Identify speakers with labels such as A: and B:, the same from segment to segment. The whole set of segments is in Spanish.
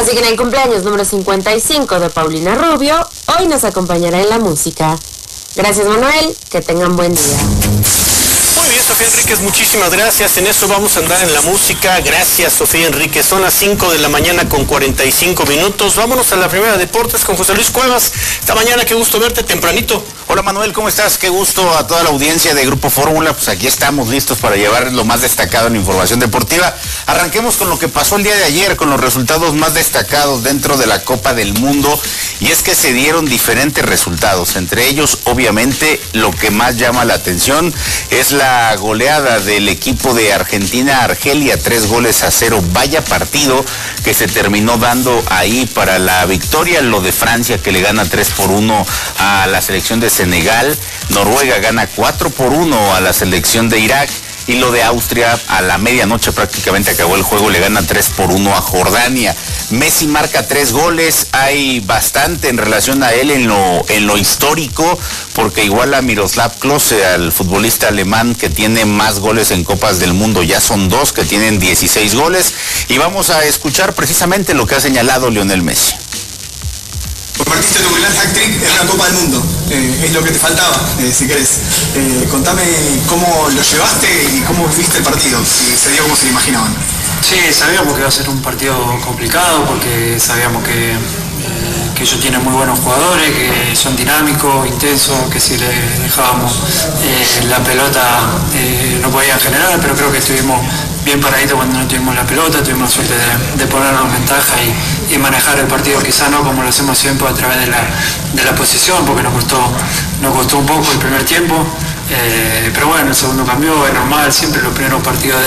A: Así que en el cumpleaños número 55 de Paulina Rubio, hoy nos acompañará en la música. Gracias, Manuel, que tengan buen día.
B: Muy bien, Sofía Enríquez, muchísimas gracias. En eso vamos a andar en la música. Gracias, Sofía Enríquez. Son las 5 de la mañana con 45 minutos. Vámonos a la primera de deportes con José Luis Cuevas. Esta mañana, qué gusto verte tempranito.
C: Hola Manuel, ¿cómo estás? Qué gusto a toda la audiencia de Grupo Fórmula. Pues aquí estamos listos para llevar lo más destacado en la información deportiva. Arranquemos con lo que pasó el día de ayer, con los resultados más destacados dentro de la Copa del Mundo. Y es que se dieron diferentes resultados. Entre ellos, obviamente, lo que más llama la atención es la goleada del equipo de Argentina a Argelia, 3-0. Vaya partido que se terminó dando ahí para la victoria. Lo de Francia, que le gana 3-1 a la selección de Senegal. Noruega gana 4-1 a la selección de Irak. Y lo de Austria, a la medianoche prácticamente acabó el juego, le gana 3-1 a Jordania. Messi marca 3 goles, hay bastante en relación a él en lo histórico, porque igual a Miroslav Klose, al futbolista alemán que tiene más goles en Copas del Mundo, ya son 2 que tienen 16 goles. Y vamos a escuchar precisamente lo que ha señalado Lionel Messi.
D: Convertiste tu gran hat-trick en una Copa del Mundo, es lo que te faltaba, si querés. Contame cómo lo llevaste y cómo viste el partido, si se dio como se imaginaban.
E: Sí, sabíamos que iba a ser un partido complicado porque sabíamos que ellos tienen muy buenos jugadores, que son dinámicos, intensos, que si le dejábamos la pelota no podían generar, pero creo que estuvimos bien paraditos cuando no tuvimos la pelota, tuvimos suerte de ponernos en ventaja y manejar el partido, quizá no como lo hacemos siempre a través de la posesión, porque nos costó un poco el primer tiempo, pero bueno, el segundo cambió, es normal, siempre los primeros partidos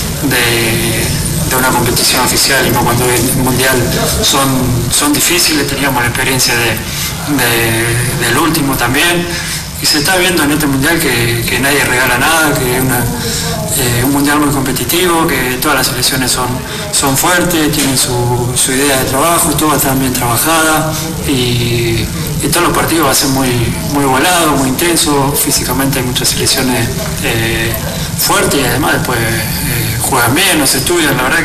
E: de una competición oficial y no cuando el mundial son difíciles. Teníamos la experiencia del último también y se está viendo en este mundial que nadie regala nada, que es un mundial muy competitivo, que todas las selecciones son fuertes, tienen su idea de trabajo, todas están bien trabajadas y todos los partidos va a ser muy, muy volados, muy intensos. Físicamente hay muchas selecciones fuertes y además después juegan bien, no se estudian, la verdad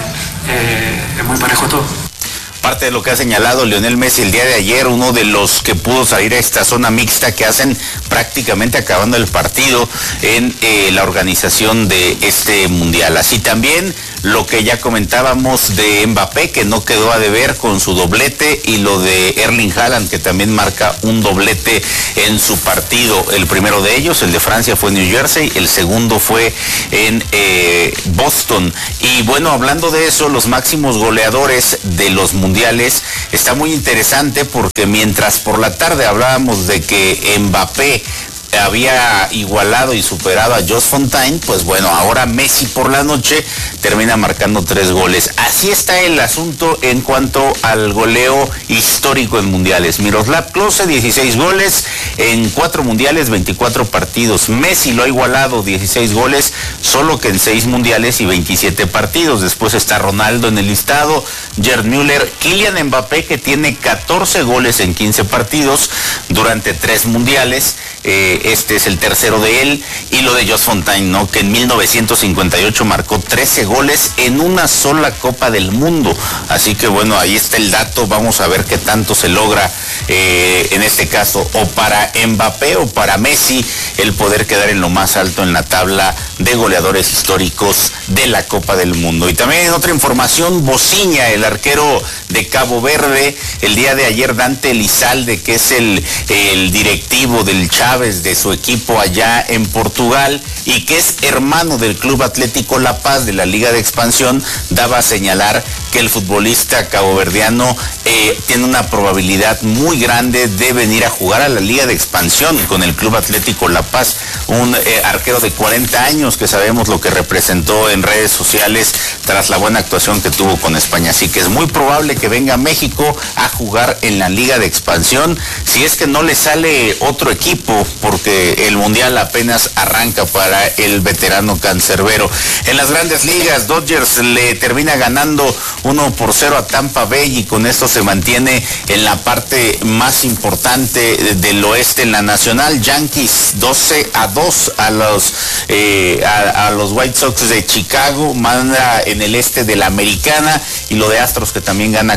E: que es muy parejo todo.
C: Parte de lo que ha señalado Lionel Messi el día de ayer, uno de los que pudo salir a esta zona mixta que hacen prácticamente acabando el partido en la organización de este mundial. Así también lo que ya comentábamos de Mbappé, que no quedó a deber con su doblete, y lo de Erling Haaland, que también marca un doblete en su partido. El primero de ellos, el de Francia, fue en New Jersey, el segundo fue en Boston. Y bueno, hablando de eso, los máximos goleadores de los mundiales, está muy interesante porque mientras por la tarde hablábamos de que Mbappé había igualado y superado a Just Fontaine, pues bueno, ahora Messi por la noche termina marcando 3 goles. Así está el asunto en cuanto al goleo histórico en mundiales. Miroslav Klose, 16 goles en 4 mundiales, 24 partidos. Messi lo ha igualado, 16 goles, solo que en 6 mundiales y 27 partidos. Después está Ronaldo en el listado, Gerd Müller, Kylian Mbappé, que tiene 14 goles en 15 partidos durante 3 mundiales. Este es el tercero de él, y lo de Just Fontaine, ¿no? Que en 1958 marcó 13 goles en una sola Copa del Mundo. Así que bueno, ahí está el dato. Vamos a ver qué tanto se logra en este caso, o para Mbappé o para Messi, el poder quedar en lo más alto en la tabla de goleadores históricos de la Copa del Mundo. Y también en otra información, Bociña, el arquero de Cabo Verde, el día de ayer Dante Elizalde, que es el directivo del Chávez, de su equipo allá en Portugal, y que es hermano del Club Atlético La Paz de la Liga de Expansión, daba a señalar que el futbolista caboverdiano tiene una probabilidad muy grande de venir a jugar a la Liga de Expansión con el Club Atlético La Paz, un arquero de 40 años que sabemos lo que representó en redes sociales tras la buena actuación que tuvo con España. Así que es muy probable que venga a México a jugar en la Liga de Expansión, si es que no le sale otro equipo, porque el Mundial apenas arranca para el veterano cancerbero. En las Grandes Ligas, Dodgers le termina ganando 1-0 a Tampa Bay, y con esto se mantiene en la parte más importante del oeste en la nacional. Yankees 12-2 a los White Sox de Chicago, manda en el este de la Americana, y lo de Astros, que también gana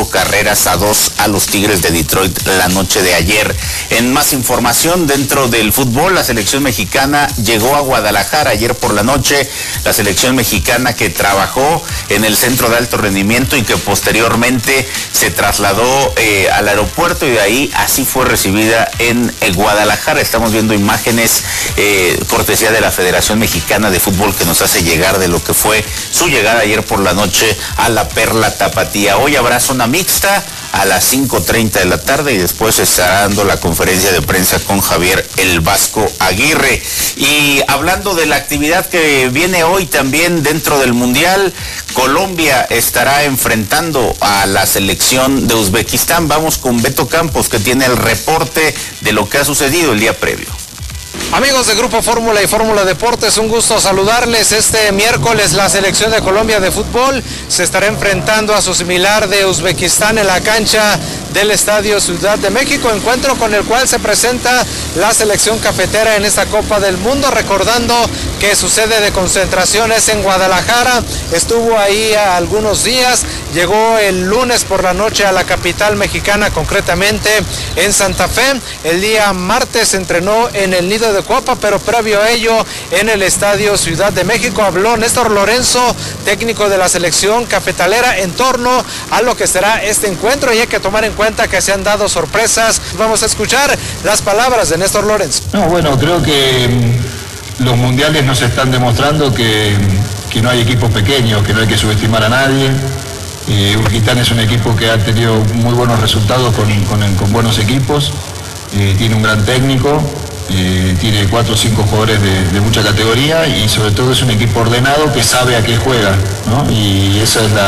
C: 4-2 a los Tigres de Detroit la noche de ayer. En más información dentro del fútbol, la selección mexicana llegó a Guadalajara ayer por la noche, la selección mexicana que trabajó en el centro de alto rendimiento y que posteriormente se trasladó al aeropuerto, y de ahí así fue recibida en Guadalajara. Estamos viendo imágenes cortesía de la Federación Mexicana de Fútbol, que nos hace llegar de lo que fue su llegada ayer por la noche a la Perla Tapatía. Hoy habrá zona mixta a las 5:30 de la tarde, y después se estará dando la conferencia de prensa con Javier El Vasco Aguirre. Y hablando de la actividad que viene hoy también dentro del Mundial, Colombia estará enfrentando a la selección de Uzbekistán. Vamos con Beto Campos, que tiene el reporte de lo que ha sucedido el día previo.
F: Amigos de Grupo Fórmula y Fórmula Deportes, un gusto saludarles. Este miércoles la selección de Colombia de fútbol se estará enfrentando a su similar de Uzbekistán en la cancha del Estadio Ciudad de México, encuentro con el cual se presenta la selección cafetera en esta Copa del Mundo, recordando que su sede de concentración es en Guadalajara. Estuvo ahí algunos días, llegó el lunes por la noche a la capital mexicana, concretamente en Santa Fe. El día martes entrenó en el Nido de Copa, pero previo a ello en el Estadio Ciudad de México habló Néstor Lorenzo, técnico de la selección cafetalera, en torno a lo que será este encuentro, y hay que tomar en cuenta que se han dado sorpresas. Vamos a escuchar las palabras de Néstor Lorenzo.
G: No, bueno, creo que los mundiales nos están demostrando que no hay equipos pequeños, que no hay que subestimar a nadie. Uzbekistán es un equipo que ha tenido muy buenos resultados con buenos equipos, tiene un gran técnico, tiene 4 o 5 jugadores de mucha categoría, y sobre todo es un equipo ordenado que sabe a qué juega, ¿no? Y esa es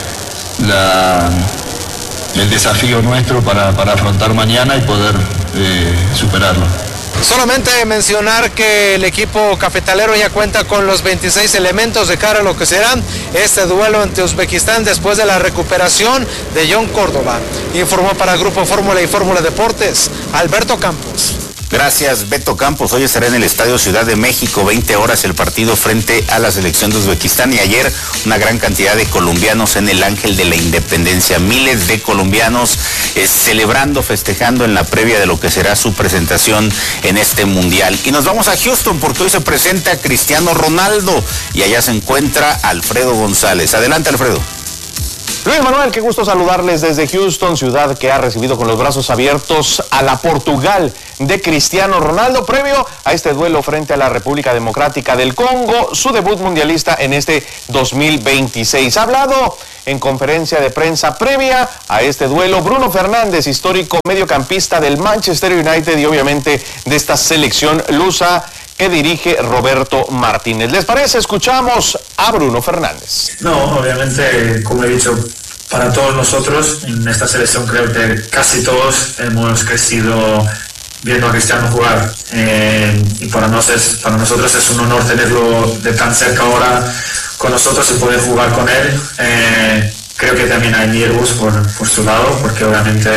G: el desafío nuestro para afrontar mañana y poder superarlo.
F: Solamente mencionar que el equipo cafetalero ya cuenta con los 26 elementos de cara a lo que será este duelo ante Uzbekistán después de la recuperación de John Córdoba. Informó para Grupo Fórmula y Fórmula Deportes, Alberto Campos.
C: Gracias, Beto Campos. Hoy estará en el Estadio Ciudad de México, 20 horas el partido frente a la selección de Uzbekistán, y ayer una gran cantidad de colombianos en el Ángel de la Independencia, miles de colombianos celebrando, festejando en la previa de lo que será su presentación en este Mundial. Y nos vamos a Houston, porque hoy se presenta Cristiano Ronaldo y allá se encuentra Alfredo González. Adelante, Alfredo.
H: Luis Manuel, qué gusto saludarles desde Houston, ciudad que ha recibido con los brazos abiertos a la Portugal de Cristiano Ronaldo, previo a este duelo frente a la República Democrática del Congo, su debut mundialista en este 2026. Ha hablado en conferencia de prensa previa a este duelo Bruno Fernández, histórico mediocampista del Manchester United y obviamente de esta selección lusa que dirige Roberto Martínez. ¿Les parece? Escuchamos a Bruno Fernández.
I: No, obviamente, como he dicho, para todos nosotros en esta selección creo que casi todos hemos crecido viendo a Cristiano jugar, y para nosotros es un honor tenerlo de tan cerca ahora con nosotros y poder jugar con él. Creo que también hay nervios por su lado, porque obviamente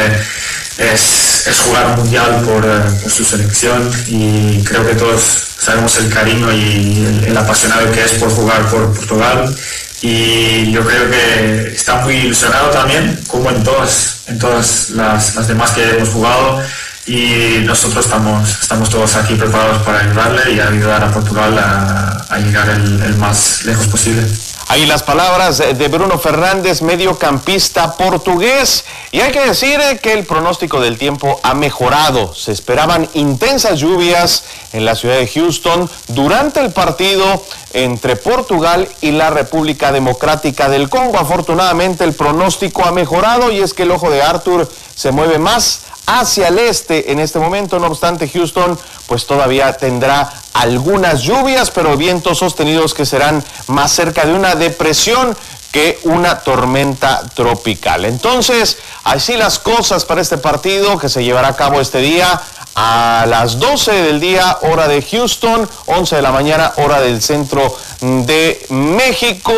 I: es jugar un mundial por su selección, y creo que todos sabemos el cariño y el apasionado que es por jugar por Portugal, y yo creo que está muy ilusionado también, como en todas las demás que hemos jugado, y nosotros estamos todos aquí preparados para ayudarle y ayudar a Portugal a llegar el más lejos posible.
H: Ahí las palabras de Bruno Fernández, mediocampista portugués. Y hay que decir que el pronóstico del tiempo ha mejorado. Se esperaban intensas lluvias en la ciudad de Houston durante el partido entre Portugal y la República Democrática del Congo. Afortunadamente el pronóstico ha mejorado, y es que el ojo de Arthur se mueve más hacia el este en este momento. No obstante, Houston pues todavía tendrá algunas lluvias, pero vientos sostenidos que serán más cerca de una depresión que una tormenta tropical. Entonces, así las cosas para este partido que se llevará a cabo este día a las 12 del día, hora de Houston, 11 de la mañana, hora del centro de México,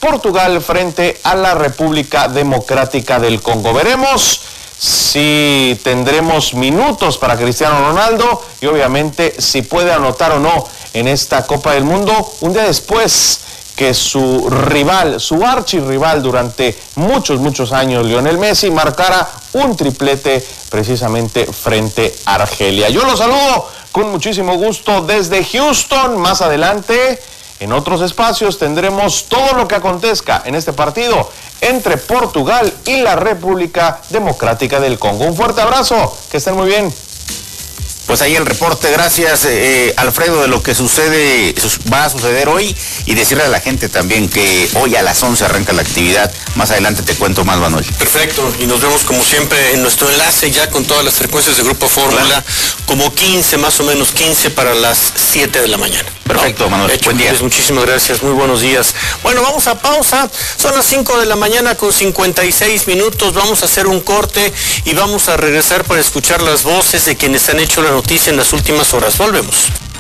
H: Portugal frente a la República Democrática del Congo. Veremos si tendremos minutos para Cristiano Ronaldo y obviamente si puede anotar o no en esta Copa del Mundo un día después que su rival, su archirrival durante muchos años, Lionel Messi, marcara un triplete precisamente frente a Argelia. Yo los saludo con muchísimo gusto desde Houston. Más adelante, en otros espacios, tendremos todo lo que acontezca en este partido entre Portugal y la República Democrática del Congo. Un fuerte abrazo, que estén muy bien.
C: Pues ahí el reporte, gracias Alfredo, de lo que va a suceder hoy, y decirle a la gente también que hoy a las 11 arranca la actividad. Más adelante te cuento más, Manuel.
B: Perfecto, y nos vemos como siempre en nuestro enlace ya con todas las frecuencias de Grupo Fórmula, como 15, más o menos 15 para las 7 de la mañana.
C: Perfecto, Manuel,
B: hecho,
C: buen día.
B: Pues, muchísimas gracias, muy buenos días. Bueno, vamos a pausa, son las 5 de la mañana con 56 minutos, vamos a hacer un corte y vamos a regresar para escuchar las voces de quienes han hecho la noticia en las últimas horas. Volvemos.